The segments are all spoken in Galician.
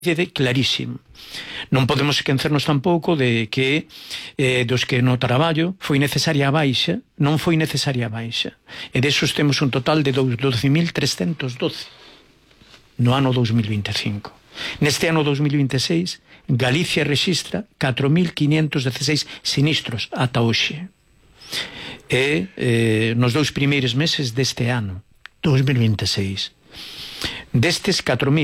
clarísimo. Non podemos esquecernos tampouco de que dos que no traballo foi necesaria a baixa, non foi necesaria a baixa, e desos temos un total de 12.312 no ano 2025. Neste ano 2026 Galicia rexistra 4.516 sinistros ata hoxe, e nos 2 primeiros meses deste ano 2026 destes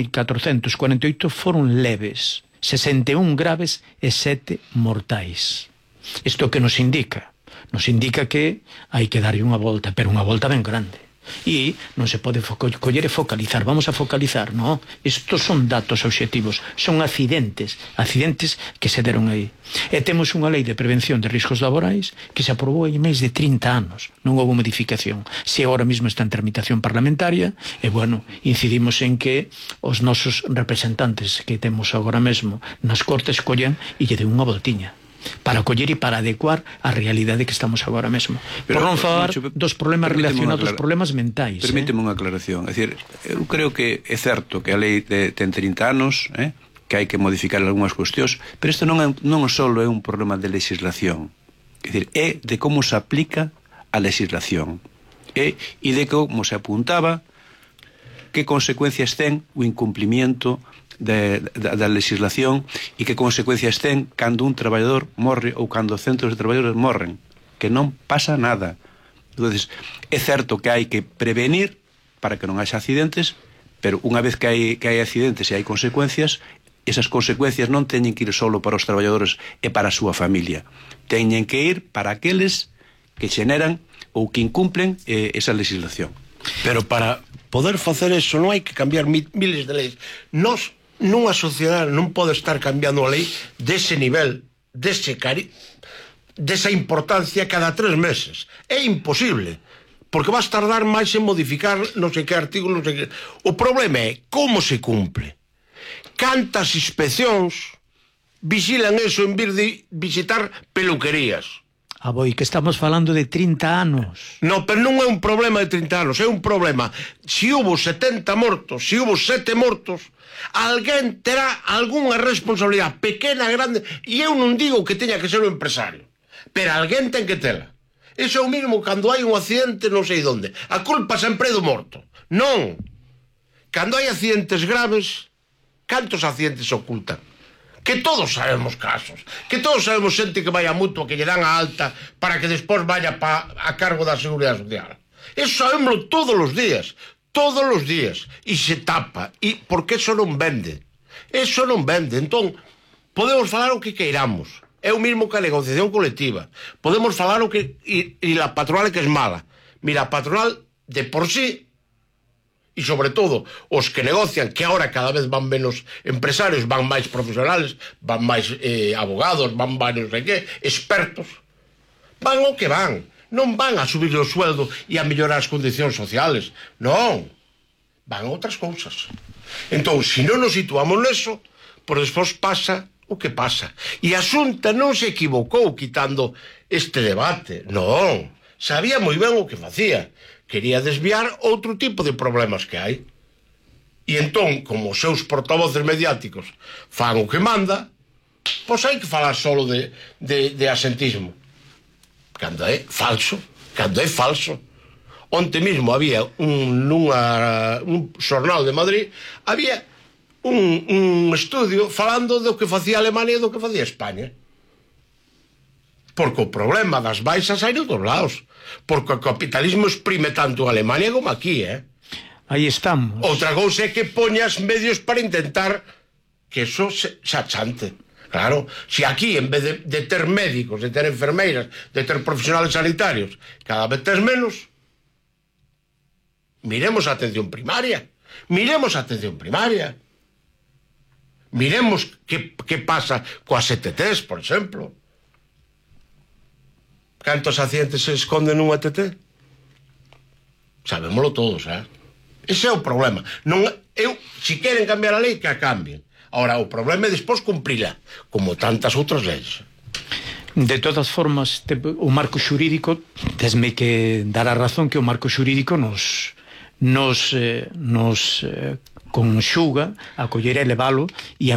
4.448 foron leves, 61 graves e 7 mortais. Isto que nos indica? Nos indica que hai que darlle unha volta, pero unha volta ben grande. E non se pode coller e focalizar. Vamos a focalizar, non? Estos son datos obxectivos, son accidentes que se deron aí. E temos unha lei de prevención de riscos laborais que se aprobou en máis de 30 anos. Non houve modificación. Se agora mesmo está en tramitación parlamentaria, e bueno, incidimos en que os nosos representantes que temos agora mesmo nas Cortes collen e lle den unha voltiña para coller e para adecuar a realidade que estamos agora mesmo. Por non falar dos problemas relacionados, problemas mentais. Permíteme unha aclaración. É dicir, eu creo que é certo que a lei ten 30 anos, que hai que modificar algunhas cuestións, pero isto non só é un problema de legislación. É dicir, é de como se aplica a legislación. E de como se apuntaba que consecuencias ten o incumplimiento da legislación e que consecuencias ten cando un traballador morre ou cando centros de traballadores morren, que non pasa nada. Entonces, é certo que hai que prevenir para que non haxa accidentes, pero unha vez que hai accidentes e hai consecuencias, esas consecuencias non teñen que ir solo para os traballadores e para a súa familia, teñen que ir para aqueles que xeneran ou que incumplen esa legislación. Pero para poder facer eso non hai que cambiar miles de leis. Nós, nunha sociedade, non pode estar cambiando a lei dese nivel, desa importancia cada 3 meses. É imposible, porque vas tardar máis en modificar non sei que artigo, non sei que. O problema é como se cumple. Cantas inspeccións vixilan eso en vez de visitar peluquerías. Boi, que estamos falando de 30 anos. No, pero non é un problema de 30 anos, é un problema. Se hubo 70 mortos, se hubo 7 mortos, alguén terá algunha responsabilidade pequena, grande, e eu non digo que teña que ser o empresario, pero alguén ten que tela. Iso é o mismo cando hai un accidente non sei onde. A culpa sempre é do morto. Non. Cando hai accidentes graves, cantos accidentes se ocultan? Que todos sabemos casos, que todos sabemos xente que vai a mutua, que lle dan a alta para que despois vaya a cargo da Seguridade Social. Eso sabemos todos os días, e se tapa, e porque eso non vende. Entón, podemos falar o que queiramos, é o mismo que a negociación colectiva, podemos falar o que e la patronal que es mala. Mira, a patronal de por sí, e sobre todo os que negocian, que agora cada vez van menos empresarios, van máis profesionales, van máis abogados, van máis non sei que, expertos, van o que van, non van a subir o sueldo e a mellorar as condicións sociales, non, van a outras cousas. Entón, se non nos situamos neso, por despois pasa o que pasa. E a Xunta non se equivocou quitando este debate, non, sabía moi ben o que facía. Quería desviar outro tipo de problemas que hai. E entón, como os seus portavoces mediáticos fan o que manda, pois hai que falar solo de asentismo. Cando é falso. Onte mismo había un xornal de Madrid, había un estudio falando do que facía Alemania e do que facía España. Porque o problema das baixas hai noutros lados. Porque o capitalismo exprime tanto en Alemania como aquí, Aí estamos. Outra cousa é que poñas medios para intentar que eso se achante. Claro, se aquí, en vez de ter médicos, de ter enfermeiras, de ter profesionales sanitarios, cada vez tes menos, miremos a atención primaria. Miremos que pasa coas ETTs, por exemplo. Cantos accidentes se esconden nun ETT? Sabémoslo todos, Ese é o problema. Se queren cambiar a lei, que a cambien. Ahora, o problema é despois cumprila, como tantas outras leis. De todas formas, o marco xurídico, tesme que dar a razón que o marco xurídico nos con xuga, a coller e levalo e